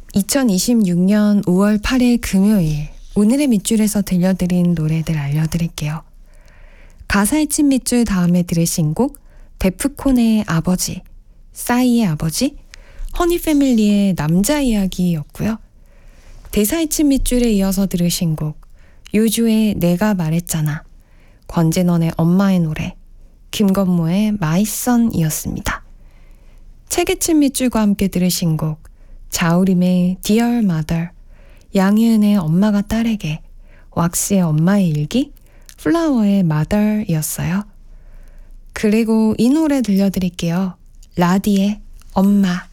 2026년 5월 8일 금요일 오늘의 밑줄에서 들려드린 노래들 알려드릴게요. 가사의 친 밑줄 다음에 들으신 곡 데프콘의 아버지, 싸이의 아버지, 허니패밀리의 남자 이야기였고요. 대사의 친 밑줄에 이어서 들으신 곡 유주의 내가 말했잖아, 권진원의 엄마의 노래, 김건모의 마이 선이었습니다. 책의 친 밑줄과 함께 들으신 곡 자우림의 Dear Mother, 양희은의 엄마가 딸에게, 왁스의 엄마의 일기, 플라워의 Mother이었어요. 그리고 이 노래 들려드릴게요. 라디의 엄마.